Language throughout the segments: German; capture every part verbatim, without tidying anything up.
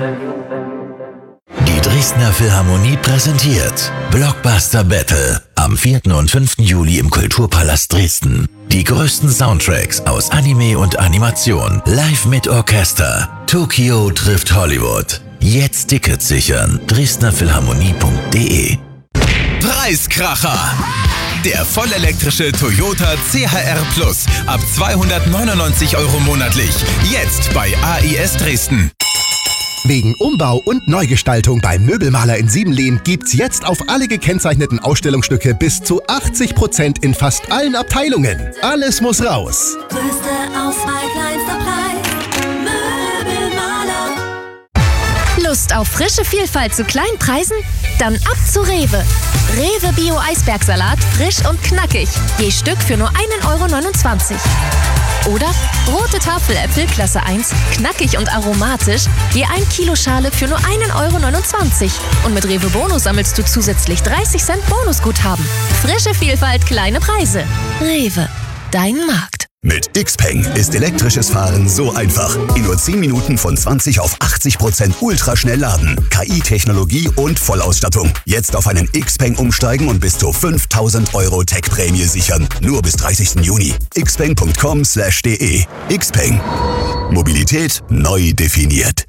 Die Dresdner Philharmonie präsentiert Blockbuster Battle am vierten und fünften Juli im Kulturpalast Dresden. Die größten Soundtracks aus Anime und Animation, live mit Orchester. Tokio trifft Hollywood. Jetzt Tickets sichern. dresdner philharmonie punkt de. Preiskracher! Der vollelektrische Toyota C H R Plus ab zweihundertneunundneunzig Euro monatlich. Jetzt bei A I S Dresden. Wegen Umbau und Neugestaltung beim Möbelmaler in Siebenlehn gibt's jetzt auf alle gekennzeichneten Ausstellungsstücke bis zu achtzig Prozent in fast allen Abteilungen. Alles muss raus. Größte Auswahl, kleinster Preis. Möbelmaler. Lust auf frische Vielfalt zu kleinen Preisen? Dann ab zu Rewe. Rewe Bio Eisbergsalat, frisch und knackig. Je Stück für nur einen Euro neunundzwanzig. Oder rote Tafeläpfel Klasse eins, knackig und aromatisch, je ein Kilo Schale für nur einen Euro neunundzwanzig. Und mit Rewe Bonus sammelst du zusätzlich dreißig Cent Bonusguthaben. Frische Vielfalt, kleine Preise. Rewe, dein Markt. Mit Xpeng ist elektrisches Fahren so einfach. In nur zehn Minuten von zwanzig auf achtzig Prozent ultraschnell laden. K I-Technologie und Vollausstattung. Jetzt auf einen Xpeng umsteigen und bis zu fünftausend Euro Tech-Prämie sichern. Nur bis dreißigsten Juni. xpeng punkt com slash de. Xpeng. Mobilität neu definiert.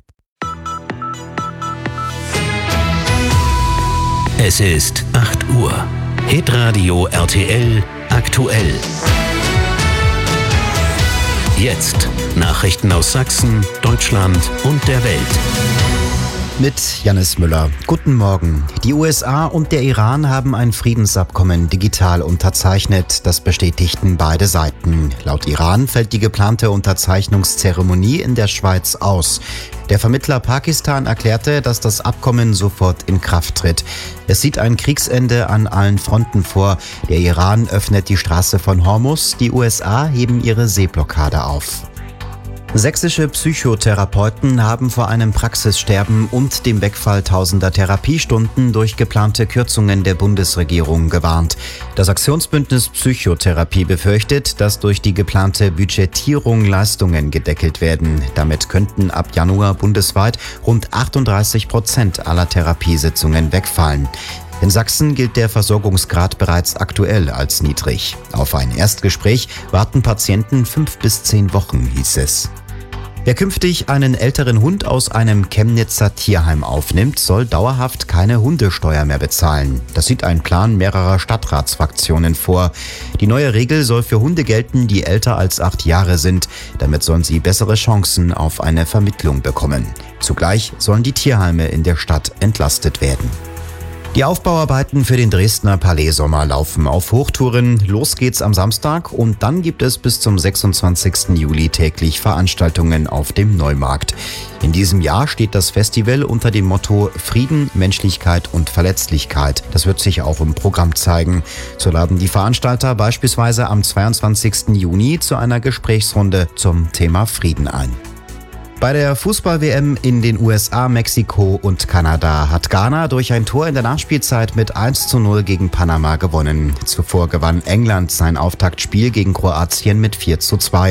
Es ist acht Uhr. Hitradio R T L aktuell. Jetzt Nachrichten aus Sachsen, Deutschland und der Welt. Mit Jannis Müller. Guten Morgen. Die U S A und der Iran haben ein Friedensabkommen digital unterzeichnet. Das bestätigten beide Seiten. Laut Iran fällt die geplante Unterzeichnungszeremonie in der Schweiz aus. Der Vermittler Pakistan erklärte, dass das Abkommen sofort in Kraft tritt. Es sieht ein Kriegsende an allen Fronten vor. Der Iran öffnet die Straße von Hormuz. Die U S A heben ihre Seeblockade auf. Sächsische Psychotherapeuten haben vor einem Praxissterben und dem Wegfall tausender Therapiestunden durch geplante Kürzungen der Bundesregierung gewarnt. Das Aktionsbündnis Psychotherapie befürchtet, dass durch die geplante Budgetierung Leistungen gedeckelt werden. Damit könnten ab Januar bundesweit rund achtunddreißig Prozent aller Therapiesitzungen wegfallen. In Sachsen gilt der Versorgungsgrad bereits aktuell als niedrig. Auf ein Erstgespräch warten Patienten fünf bis zehn Wochen, hieß es. Wer künftig einen älteren Hund aus einem Chemnitzer Tierheim aufnimmt, soll dauerhaft keine Hundesteuer mehr bezahlen. Das sieht ein Plan mehrerer Stadtratsfraktionen vor. Die neue Regel soll für Hunde gelten, die älter als acht Jahre sind. Damit sollen sie bessere Chancen auf eine Vermittlung bekommen. Zugleich sollen die Tierheime in der Stadt entlastet werden. Die Aufbauarbeiten für den Dresdner Palais Sommer laufen auf Hochtouren. Los geht's am Samstag und dann gibt es bis zum sechsundzwanzigsten Juli täglich Veranstaltungen auf dem Neumarkt. In diesem Jahr steht das Festival unter dem Motto Frieden, Menschlichkeit und Verletzlichkeit. Das wird sich auch im Programm zeigen. So laden die Veranstalter beispielsweise am zweiundzwanzigsten Juni zu einer Gesprächsrunde zum Thema Frieden ein. Bei der Fußball-W M in den U S A, Mexiko und Kanada hat Ghana durch ein Tor in der Nachspielzeit mit eins zu null gegen Panama gewonnen. Zuvor gewann England sein Auftaktspiel gegen Kroatien mit vier zu zwei.